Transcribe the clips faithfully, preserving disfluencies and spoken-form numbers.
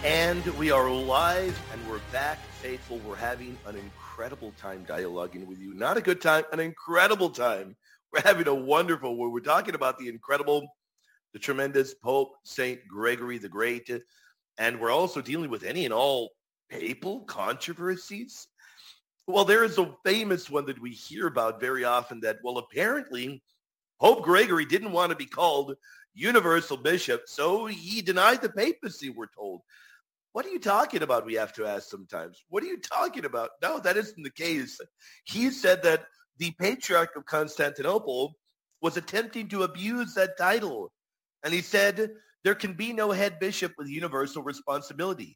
And we are live and we're back, faithful. We're having an incredible time dialoguing with you. Not a good time, an incredible time. We're having a wonderful, where we're talking about the incredible, the tremendous Pope Saint Gregory the Great. And we're also dealing with any and all papal controversies. Well, there is a famous one that we hear about very often that, well, apparently Pope Gregory didn't want to be called universal bishop, so he denied the papacy, we're told. What are you talking about? We have to ask sometimes. What are you talking about? No, that isn't the case. He said that the Patriarch of Constantinople was attempting to abuse that title. And he said there can be no head bishop with universal responsibility.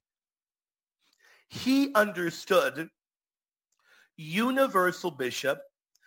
He understood universal bishop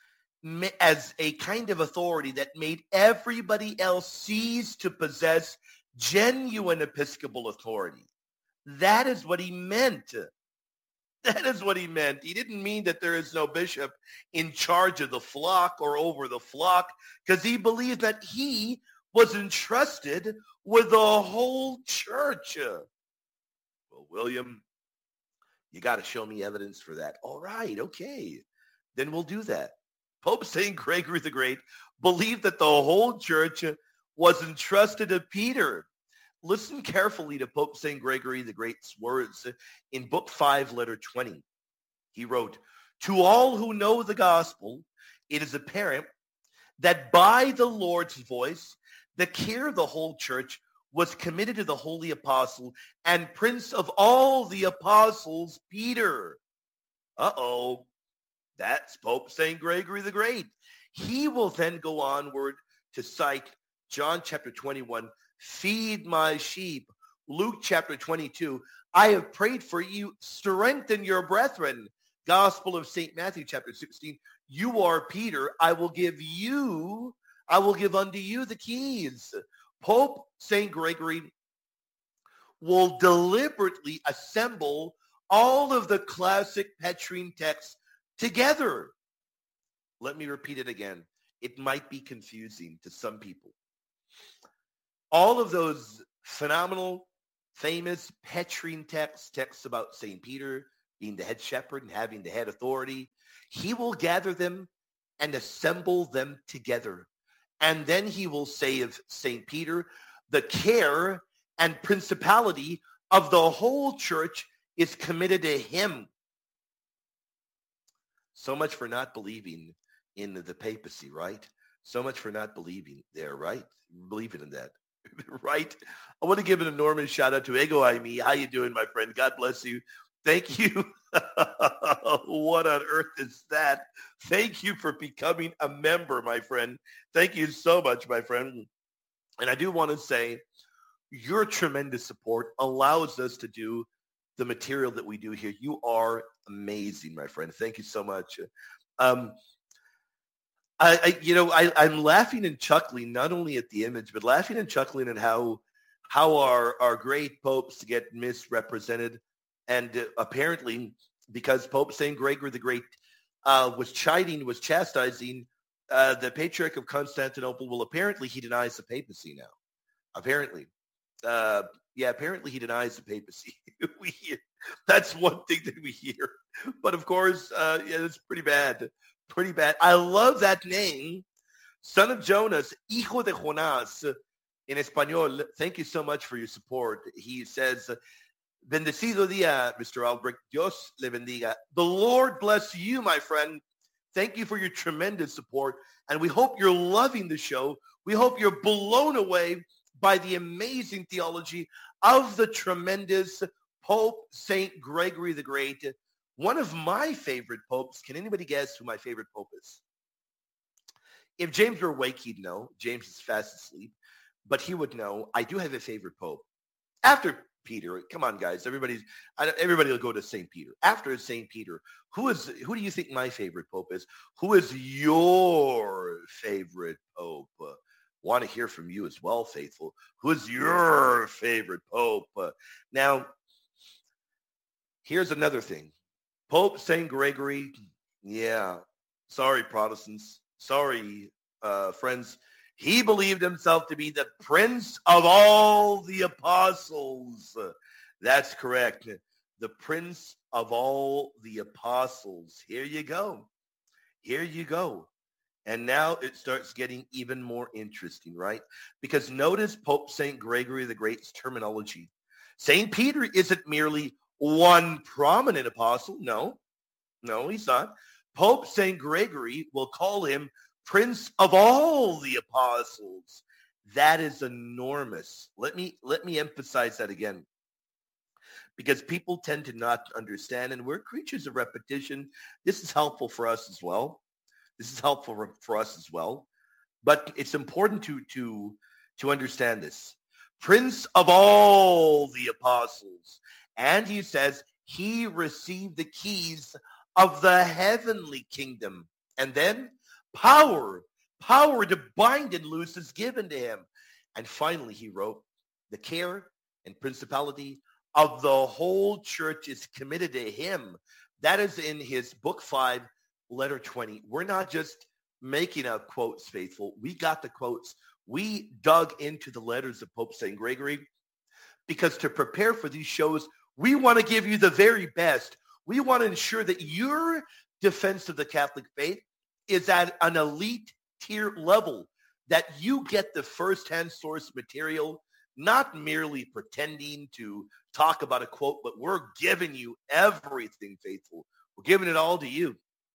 as a kind of authority that made everybody else cease to possess genuine episcopal authority. That is what he meant. That is what he meant. He didn't mean that there is no bishop in charge of the flock or over the flock, because he believed that he was entrusted with the whole church. Well, William, you got to show me evidence for that. All right, okay. Then we'll do that. Pope Saint Gregory the Great believed that the whole church was entrusted to Peter. Listen carefully to Pope Saint Gregory the Great's words in Book five, Letter twenty. He wrote, "To all who know the gospel, it is apparent that by the Lord's voice, the care of the whole church was committed to the holy apostle and prince of all the apostles, Peter." Uh-oh, that's Pope Saint Gregory the Great. He will then go onward to cite John chapter twenty-one, "Feed my sheep." Luke chapter twenty-two, "I have prayed for you, strengthen your brethren." Gospel of Saint Matthew chapter sixteen, "You are Peter, I will give you, I will give unto you the keys." Pope Saint Gregory will deliberately assemble all of the classic Petrine texts together. Let me repeat it again. It might be confusing to some people. All of those phenomenal, famous Petrine texts, texts about Saint Peter being the head shepherd and having the head authority, he will gather them and assemble them together. And then he will say of Saint Peter, the care and principality of the whole church is committed to him. So much for not believing in the papacy, right? So much for not believing there, right? Believing in that. Right? I want to give an enormous shout out to Ego Aimi. How you doing, my friend? God bless you. Thank you. What on earth is that? Thank you for becoming a member, my friend. Thank you so much, my friend. And I do want to say your tremendous support allows us to do the material that we do here. You are amazing, my friend. Thank you so much. Um, I, I, you know, I, I'm laughing and chuckling not only at the image, but laughing and chuckling at how how our our great popes get misrepresented, and uh, apparently because Pope Saint Gregory the Great uh, was chiding, was chastising uh, the Patriarch of Constantinople. Well, apparently he denies the papacy now. Apparently, uh, yeah, apparently he denies the papacy. we hear, that's one thing that we hear, but of course, uh, yeah, it's pretty bad. Pretty bad. I love that name. Son of Jonas, Hijo de Jonás, in Espanol. Thank you so much for your support. He says, Bendecido día, Mister Albrecht. Dios le bendiga. The Lord bless you, my friend. Thank you for your tremendous support. And we hope you're loving the show. We hope you're blown away by the amazing theology of the tremendous Pope Saint Gregory the Great. One of my favorite popes. Can anybody guess who my favorite pope is? If James were awake, he'd know. James is fast asleep. But he would know. I do have a favorite pope. After Peter, come on, guys. Everybody's, everybody will go to Saint Peter. After Saint Peter, who is? Who do you think my favorite pope is? Who is your favorite pope? Uh, want to hear from you as well, faithful. Who is your favorite pope? Uh, now, here's another thing. Pope Saint Gregory, yeah, sorry, Protestants. Sorry, uh, friends. He believed himself to be the prince of all the apostles. That's correct. The Prince of all the apostles. Here you go. Here you go. And now it starts getting even more interesting, right? Because notice Pope Saint Gregory the Great's terminology. Saint Peter isn't merely one prominent apostle. No, no, he's not. Pope Saint Gregory will call him Prince of all the apostles. That is enormous. Let me let me emphasize that again, because people tend to not understand, and we're creatures of repetition. This is helpful for us as well. This is helpful for us as well. But it's important to to to understand this. Prince of all the apostles. And he says he received the keys of the heavenly kingdom. And then power, power to bind and loose is given to him. And finally, he wrote, the care and principality of the whole church is committed to him. That is in his book five, letter twenty. We're not just making up quotes, faithful. We got the quotes. We dug into the letters of Pope Saint Gregory, because to prepare for these shows, we want to give you the very best. We want to ensure that your defense of the Catholic faith is at an elite tier level, that you get the first-hand source material, not merely pretending to talk about a quote, but we're giving you everything, faithful. We're giving it all to you.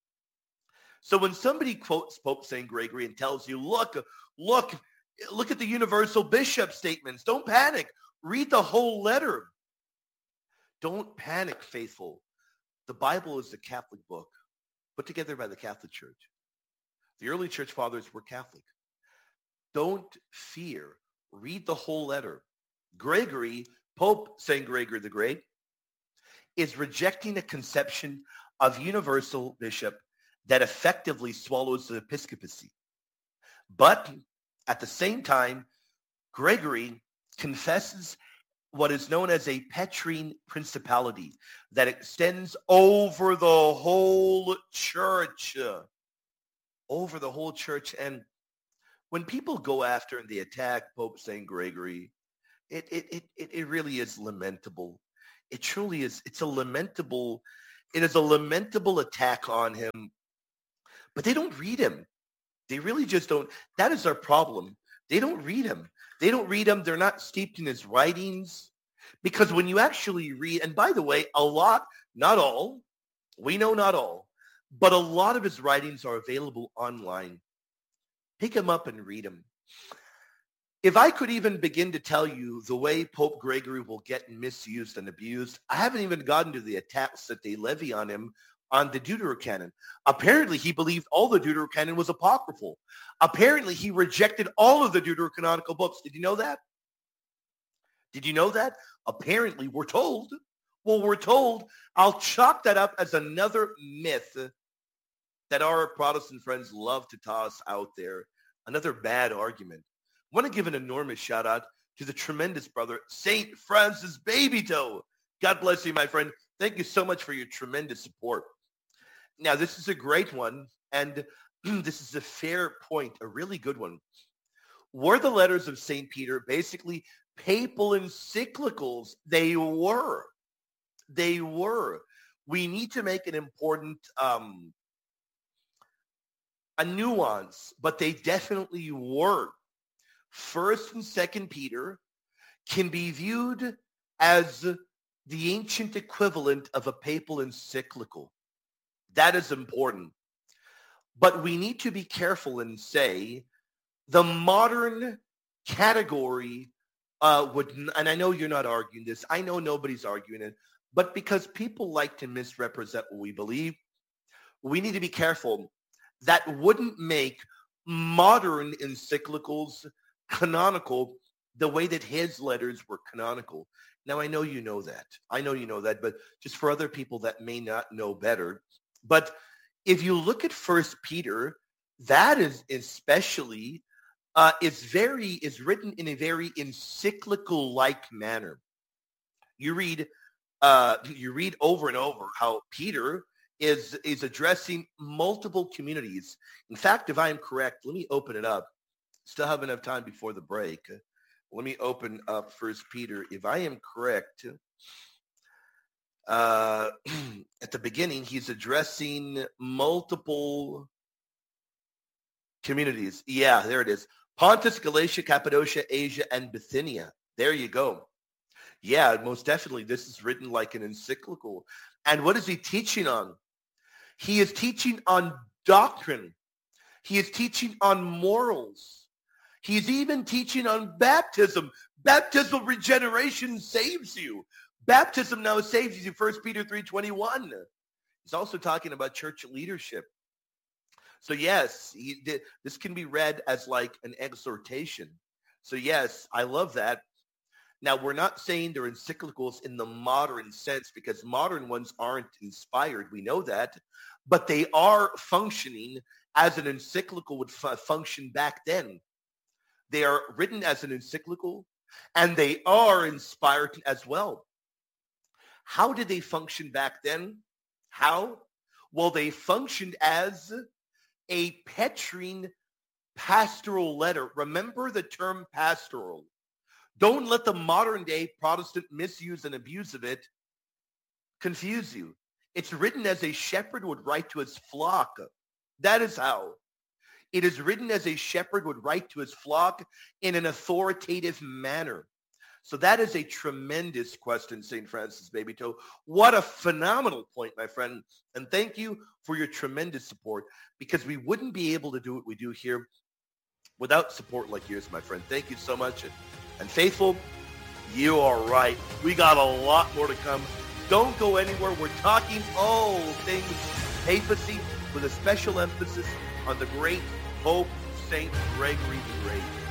So when somebody quotes Pope Saint Gregory and tells you, look, look, look at the universal bishop statements, don't panic. Read the whole letter. Don't panic, faithful. The Bible is a Catholic book put together by the Catholic Church. The early church fathers were Catholic. Don't fear. Read the whole letter. Gregory, Pope Saint Gregory the Great, is rejecting a conception of universal bishop that effectively swallows the episcopacy. But at the same time, Gregory confesses what is known as a Petrine principality that extends over the whole church. Over the whole church. And when people go after and they attack Pope Saint Gregory, it, it, it, it really is lamentable. It truly is. It's a lamentable, it is a lamentable attack on him. But they don't read him. They really just don't. That is our problem. They don't read him. They don't read him. They're not steeped in his writings. Because when you actually read, and by the way, a lot, not all, we know not all, but a lot of his writings are available online. Pick him up and read him. If I could even begin to tell you the way Pope Gregory will get misused and abused, I haven't even gotten to the attacks that they levy on him on the Deuterocanon. Apparently, he believed all the Deuterocanon was apocryphal. Apparently, he rejected all of the Deuterocanonical books. Did you know that? Did you know that? Apparently, we're told. Well, we're told. I'll chalk that up as another myth that our Protestant friends love to toss out there. Another bad argument. I want to give an enormous shout out to the tremendous brother, Saint Francis Babytoe. God bless you, my friend. Thank you so much for your tremendous support. Now, this is a great one, and this is a fair point, a really good one. Were the letters of Saint Peter basically papal encyclicals? They were. They were. We need to make an important, um, a nuance, but they definitely were. First and Second Peter can be viewed as the ancient equivalent of a papal encyclical. That is important. But we need to be careful and say the modern category uh, would, and I know you're not arguing this. I know nobody's arguing it. But because people like to misrepresent what we believe, we need to be careful. That wouldn't make modern encyclicals canonical the way that his letters were canonical. Now, I know you know that. I know you know that, but just for other people that may not know better. But if you look at First Peter, that is especially uh, is very is written in a very encyclical-like manner. You read uh, you read over and over how Peter is is addressing multiple communities. In fact, if I am correct, let me open it up. Still have enough time before the break. Let me open up First Peter. If I am correct, Uh, at the beginning, he's addressing multiple communities. Yeah, there it is. Pontus, Galatia, Cappadocia, Asia, and Bithynia. There you go. Yeah, most definitely. This is written like an encyclical. And what is he teaching on? He is teaching on doctrine. He is teaching on morals. He's even teaching on baptism. Baptismal regeneration saves you. Baptism now saves you, First Peter three twenty-one. He's also talking about church leadership. So yes, he did, this can be read as like an exhortation. So yes, I love that. Now, we're not saying they're encyclicals in the modern sense because modern ones aren't inspired. We know that. But they are functioning as an encyclical would f- function back then. They are written as an encyclical, and they are inspired as well. How did they function back then? How? Well, they functioned as a Petrine pastoral letter. Remember the term pastoral. Don't let the modern day Protestant misuse and abuse of it confuse you. It's written as a shepherd would write to his flock. That is how. It is written as a shepherd would write to his flock in an authoritative manner. So that is a tremendous question, Saint Francis Baby Toe. What a phenomenal point, my friend. And thank you for your tremendous support, because we wouldn't be able to do what we do here without support like yours, my friend. Thank you so much. And faithful, you are right. We got a lot more to come. Don't go anywhere. We're talking all things papacy with a special emphasis on the great Pope Saint Gregory the Great.